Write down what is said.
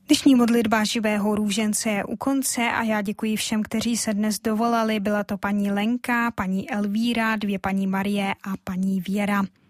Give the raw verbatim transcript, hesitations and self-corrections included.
Dnešní modlitba živého růžence je u konce a já děkuji všem, kteří se dnes dovolali. Byla to paní Lenka, paní Elvíra, dvě paní Marie a paní Věra.